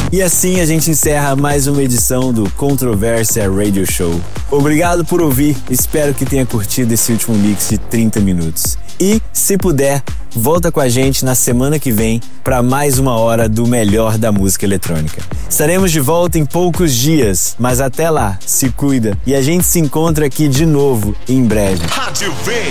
E assim a gente encerra mais uma edição do Controvérsia Radio Show. Obrigado por ouvir, espero que tenha curtido esse último mix de 30 minutos. E, se puder, volta com a gente na semana que vem para mais uma hora do melhor da música eletrônica. Estaremos de volta em poucos dias, mas até lá, se cuida e a gente se encontra aqui de novo em breve. Rádio V.